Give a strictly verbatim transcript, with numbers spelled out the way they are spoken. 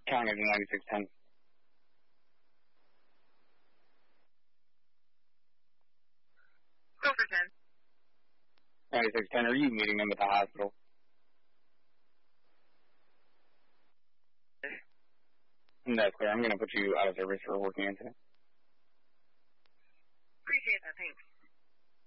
County to ninety-six ten. Go for ten. ninety-six ten, are you meeting him at the hospital? That's clear. I'm going to put you out of service for a working incident. Appreciate that, thanks.